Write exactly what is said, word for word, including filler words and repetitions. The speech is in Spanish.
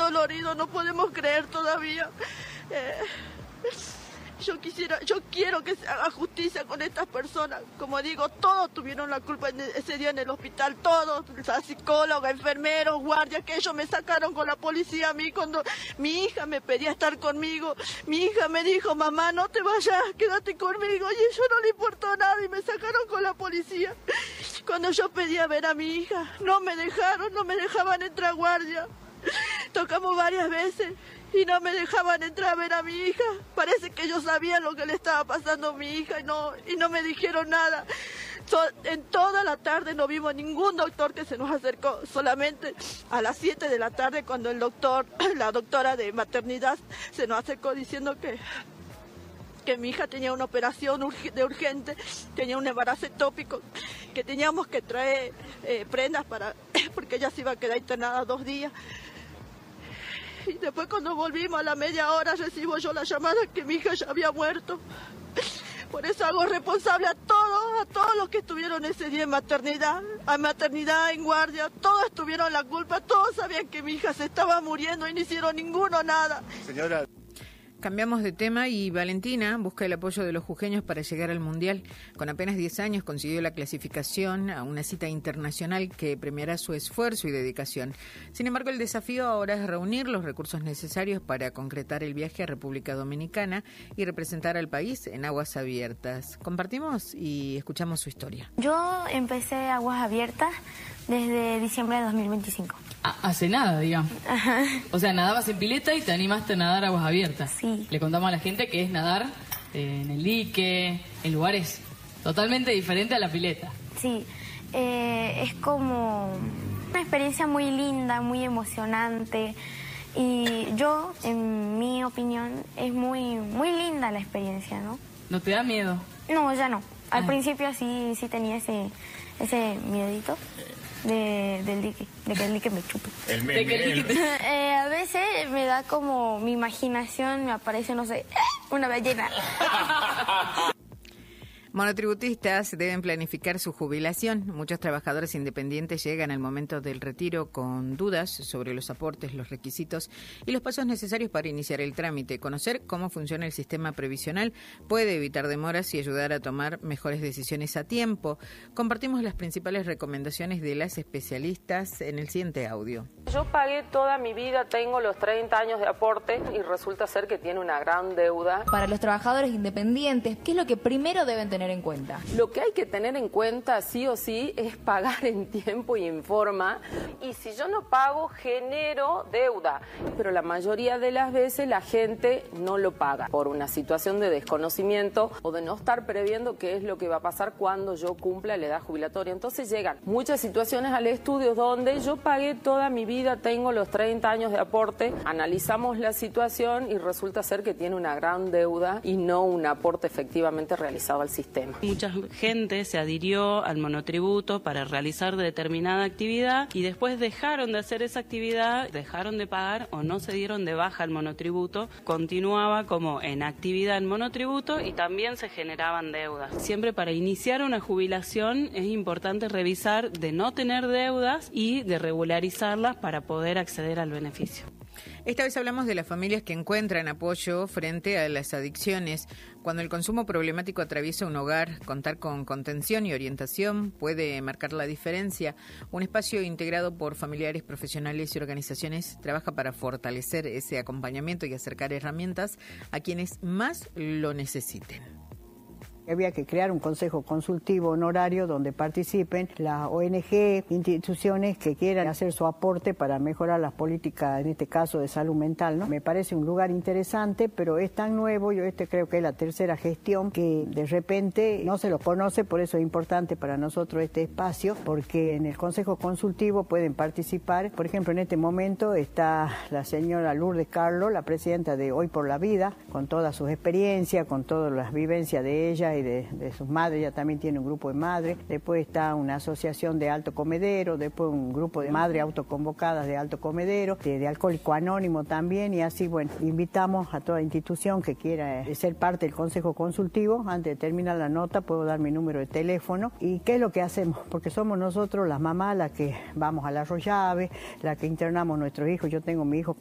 dolorido, no podemos creer todavía. Eh, yo quisiera, yo quiero que se haga justicia con estas personas. Como digo, todos tuvieron la culpa en ese día en el hospital, todos, la psicóloga, enfermeros, guardias, que ellos me sacaron con la policía a mí cuando mi hija me pedía estar conmigo. Mi hija me dijo, mamá, no te vayas, quédate conmigo, y a ellos no le importó nada y me sacaron con la policía. Cuando yo pedía ver a mi hija, no me dejaron, no me dejaban entrar guardia. Tocamos varias veces y no me dejaban entrar a ver a mi hija. Parece que ellos sabían lo que le estaba pasando a mi hija y no, y no me dijeron nada. So, en toda la tarde no vimos ningún doctor que se nos acercó. Solamente a las siete de la tarde cuando el doctor, la doctora de maternidad se nos acercó diciendo que, que mi hija tenía una operación urg- de urgente, tenía un embarazo ectópico, que teníamos que traer eh, prendas para, porque ella se iba a quedar internada dos días. Y después cuando volvimos a la media hora recibo yo la llamada que mi hija ya había muerto. Por eso hago responsable a todos, a todos los que estuvieron ese día en maternidad, a maternidad, en guardia, todos tuvieron la culpa, todos sabían que mi hija se estaba muriendo y no hicieron ninguno nada. Señora. Cambiamos de tema y Valentina busca el apoyo de los jujeños para llegar al Mundial. Con apenas diez años consiguió la clasificación a una cita internacional que premiará su esfuerzo y dedicación. Sin embargo, el desafío ahora es reunir los recursos necesarios para concretar el viaje a República Dominicana y representar al país en aguas abiertas. Compartimos y escuchamos su historia. Yo empecé Aguas Abiertas desde diciembre de dos mil veinticinco. Hace nada, digamos. Ajá. O sea, nadabas en pileta y te animaste a nadar aguas abiertas. Sí. Le contamos a la gente que es nadar eh, en el dique, en lugares totalmente diferentes a la pileta. Sí, eh, es como una experiencia muy linda, muy emocionante. Y yo, en mi opinión, es muy muy linda la experiencia, ¿no? ¿No te da miedo? No, ya no. Al Ah. principio sí, sí tenía ese, ese miedito. De, del dique, de que el dique me chupe. El De meme. que el el- dique Eh, a veces me da como mi imaginación, me aparece, no sé, una ballena. Monotributistas deben planificar su jubilación. Muchos trabajadores independientes llegan al momento del retiro con dudas sobre los aportes, los requisitos y los pasos necesarios para iniciar el trámite. Conocer cómo funciona el sistema previsional puede evitar demoras y ayudar a tomar mejores decisiones a tiempo. Compartimos las principales recomendaciones de las especialistas en el siguiente audio. Yo pagué toda mi vida, tengo los treinta años de aporte y resulta ser que tiene una gran deuda. Para los trabajadores independientes, ¿qué es lo que primero deben tener en cuenta? Lo que hay que tener en cuenta sí o sí es pagar en tiempo y en forma, y si yo no pago genero deuda, pero la mayoría de las veces la gente no lo paga por una situación de desconocimiento o de no estar previendo qué es lo que va a pasar cuando yo cumpla la edad jubilatoria. Entonces llegan muchas situaciones al estudio donde yo pagué toda mi vida, tengo los treinta años de aporte, analizamos la situación y resulta ser que tiene una gran deuda y no un aporte efectivamente realizado al sistema. Mucha gente se adhirió al monotributo para realizar determinada actividad y después dejaron de hacer esa actividad, dejaron de pagar o no se dieron de baja al monotributo, continuaba como en actividad en monotributo y también se generaban deudas. Siempre para iniciar una jubilación es importante revisar de no tener deudas y de regularizarlas para poder acceder al beneficio. Esta vez hablamos de las familias que encuentran apoyo frente a las adicciones. Cuando el consumo problemático atraviesa un hogar, contar con contención y orientación puede marcar la diferencia. Un espacio integrado por familiares, profesionales y organizaciones trabaja para fortalecer ese acompañamiento y acercar herramientas a quienes más lo necesiten. Había que crear un consejo consultivo honorario donde participen las O N G, instituciones que quieran hacer su aporte para mejorar las políticas, en este caso de salud mental, ¿no? Me parece un lugar interesante, pero es tan nuevo, yo este creo que es la tercera gestión que de repente no se lo conoce, por eso es importante para nosotros este espacio, porque en el consejo consultivo pueden participar, por ejemplo, en este momento está la señora Lourdes Carlos, la presidenta de Hoy por la Vida, con todas sus experiencias, con todas las vivencias de ella y de, de sus madres, ella también tiene un grupo de madres, después está una asociación de alto comedero, después un grupo de madres autoconvocadas de alto comedero, de, de alcohólico anónimo también, y así, bueno, invitamos a toda institución que quiera ser parte del consejo consultivo. Antes de terminar la nota puedo dar mi número de teléfono. ¿Y qué es lo que hacemos? Porque somos nosotros las mamás las que vamos al Arroyave, las que internamos a nuestros hijos. Yo tengo mi hijo